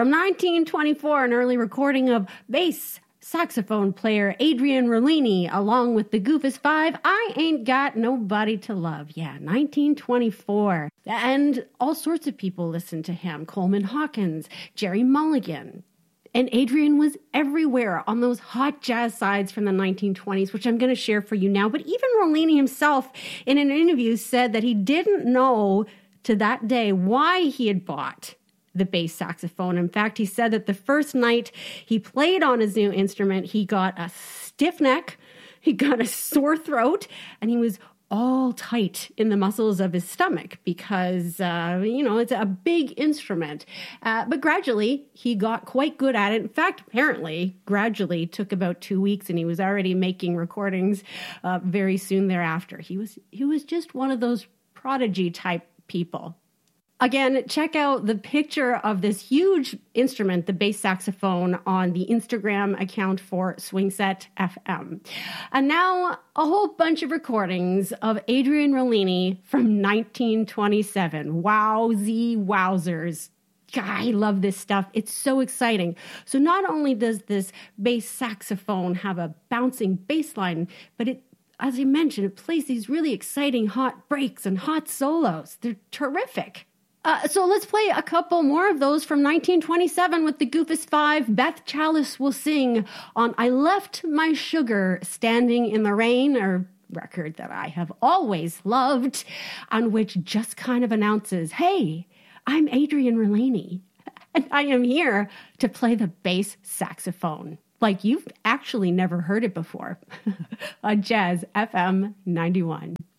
From 1924, an early recording of bass saxophone player Adrian Rollini, along with the Goofus Five, I Ain't Got Nobody to Love. Yeah, 1924. And all sorts of people listened to him. Coleman Hawkins, Jerry Mulligan. And Adrian was everywhere on those hot jazz sides from the 1920s, which I'm going to share for you now. But even Rollini himself, in an interview, said that he didn't know to that day why he had bought the bass saxophone. In fact, he said that the first night he played on his new instrument, he got a stiff neck, he got a sore throat, and he was all tight in the muscles of his stomach because, it's a big instrument. But gradually, he got quite good at it. In fact, apparently, gradually took about 2 weeks, and he was already making recordings very soon thereafter. He was just one of those prodigy type people. Again, check out the picture of this huge instrument, the bass saxophone, on the Instagram account for Swingset FM. And now a whole bunch of recordings of Adrian Rollini from 1927. Wowzy wowzers. God, I love this stuff. It's so exciting. So not only does this bass saxophone have a bouncing bass line, but it, as I mentioned, it plays these really exciting hot breaks and hot solos. They're terrific. So let's play a couple more of those from 1927 with the Goofus Five. Beth Chalice will sing on I Left My Sugar Standing in the Rain, a record that I have always loved, on which just kind of announces, hey, I'm Adrian Rollini, and I am here to play the bass saxophone. Like you've actually never heard it before. On Jazz FM 91.